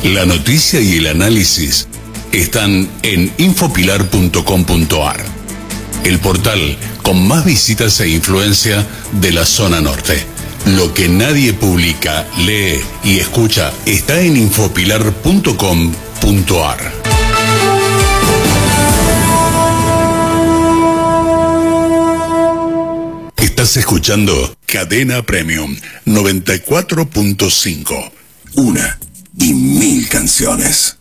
La noticia y el análisis están en infopilar.com.ar, el portal con más visitas e influencia de la zona norte. Lo que nadie publica, lee y escucha está en infopilar.com.ar. Estás escuchando Cadena Premium 94.5. Una y mil canciones.